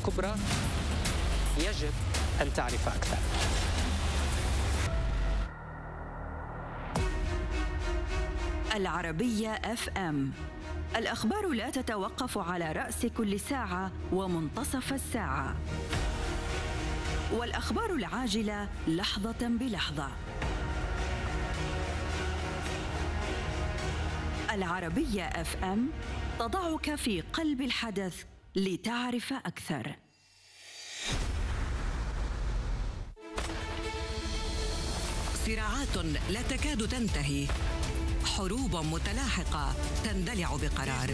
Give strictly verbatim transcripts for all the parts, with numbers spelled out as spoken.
الكبرى يجب أن تعرف أكثر. العربية اف ام، الأخبار لا تتوقف على رأس كل ساعة ومنتصف الساعة، والأخبار العاجلة لحظة بلحظة. العربية اف ام تضعك في قلب الحدث لتعرف أكثر. صراعات لا تكاد تنتهي، حروب متلاحقة تندلع بقرار،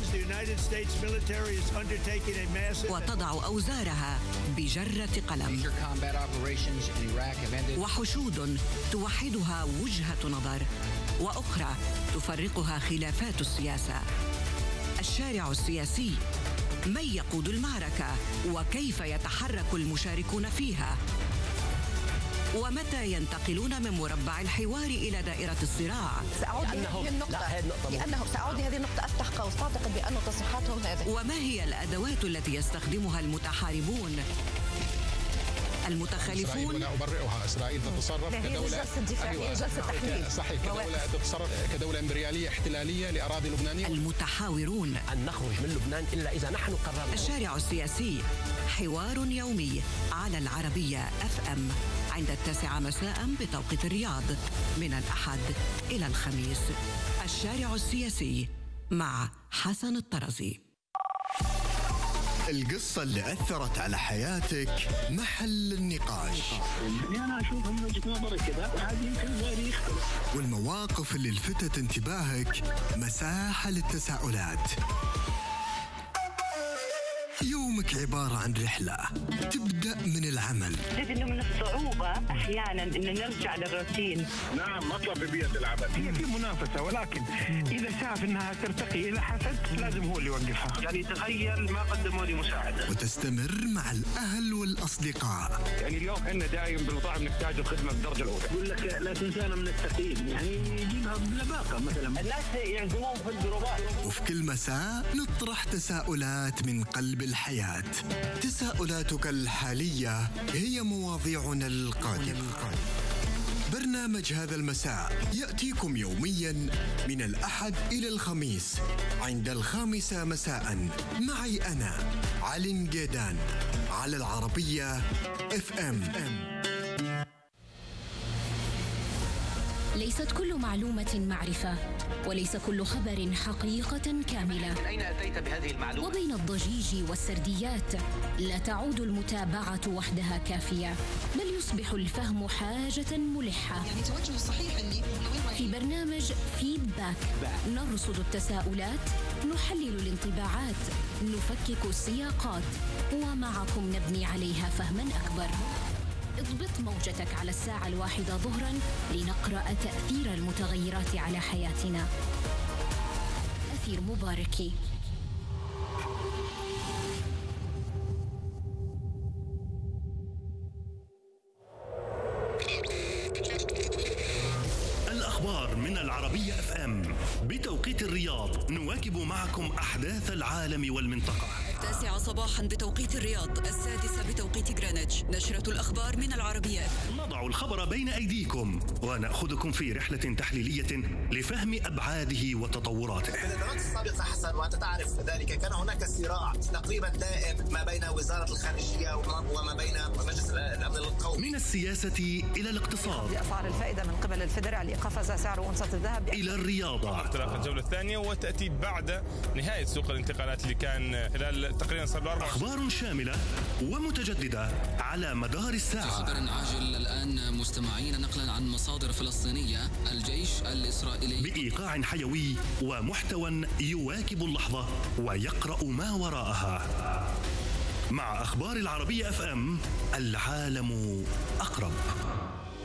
وتضع أوزارها بجرة قلم، وحشود توحدها وجهة نظر، وأخرى تفرقها خلافات السياسة. الشارع السياسي، من يقود المعركة وكيف يتحرك المشاركون فيها، ومتى ينتقلون من مربع الحوار إلى دائرة الصراع. سأعود لهذه النقطة لأنه سأعود لهذه النقطة أفتح قوس أعتقد بأن تصريحاتهم هذه. وما هي الأدوات التي يستخدمها المتحاربون؟ المتخالفون. لا أبرئها، إسرائيل تتصرف كدولة جلسة دفاعية، جلسة تحليل، صحيح، كدولة تتصرف كدولة إمبريالية احتلالية لأراضي لبنانية. المتحاورون، أن نخرج من لبنان إلا إذا نحن قررنا. الشارع السياسي، حوار يومي على العربية اف ام عند التاسعة مساء بتوقيت الرياض، من الأحد إلى الخميس. الشارع السياسي مع حسن الطرزي. القصة اللي أثرت على حياتك محل النقاش. اللي أنا أشوفها من وجهة نظري كذا عادي، يمكن غيري يختلف. والمواقف اللي لفتت انتباهك مساحة للتساؤلات. يومك عبارة عن رحلة تبدأ من العمل. تجد أنه من الصعوبة أحيانا أن نرجع للروتين. نعم، مطلب ببيئة العمل هي في منافسة، ولكن إذا شاف أنها ترتقي إلى حسد لازم هو اللي يوقفها. يعني تخيل ما قدموا لي مساعدة. وتستمر مع الأهل والأصدقاء. يعني اليوم إحنا دايم بالمطاعم نحتاج الخدمة بالدرجة الأولى. يقول لك لا تنسانا من التقييم، يعني يجيبها بلباقة مثلا. الناس يعزمون في الجروبات. وفي كل مساء نطرح تساؤلات من قلب الحياة. تساؤلاتك الحالية هي مواضيعنا القادمة. برنامج هذا المساء يأتيكم يوميا من الأحد إلى الخميس عند الخامسة مساء، معي أنا علي نقيدان على العربية اف ام. ليست كل معلومة معرفة، وليس كل خبر حقيقة كاملة. من أين أتيت بهذه المعلومة؟ وبين الضجيج والسرديات لا تعود المتابعة وحدها كافية، بل يصبح الفهم حاجة ملحة. يعني توجه صحيح إني في برنامج فيدباك نرصد التساؤلات، نحلل الانطباعات، نفكك السياقات، ومعكم نبني عليها فهما أكبر. اضبط موجتك على الساعة الواحدة ظهرا لنقرأ تأثير المتغيرات على حياتنا. أثير مباركي. الأخبار من العربية اف ام بتوقيت الرياض. نواكب معكم أحداث العالم والمنطقة. التاسعة صباحا بتوقيت الرياض، السادسة بتوقيت غرينتش. نشرة الأخبار من العربية. نضع الخبر بين أيديكم ونأخذكم في رحلة تحليلية لفهم أبعاده وتطوراته. في الإدارات السابقة حسن وأنت تعرف ذلك، كان هناك صراع تقريبا دائم ما بين وزارة الخارجية وما بين مجلس الأمن القومي. من السياسة إلى الاقتصاد، أسعار الفائدة من قبل الفيدرالي قفز سعر أونصة الذهب، إلى الرياضة. انطلاق الجولة الثانية وتأتي بعد نهاية سوق الانتقالات اللي كان خلال تقريبا صار له أربع. أخبار شاملة ومتجددة على مدار الساعة. خبر عاجل الآن مستمعين، نقلا عن مصادر فلسطينية، الجيش الإسرائيلي بإيقاع حيوي ومحتوى يواكب اللحظة ويقرأ ما وراءها. مع أخبار العربية اف ام، العالم أقرب.